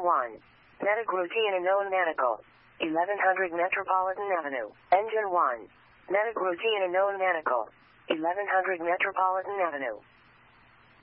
1. Metagroutiana known Manacle. 1100 Metropolitan Avenue. Engine 1. Metagroutiana known Manacle. 1100 Metropolitan Avenue.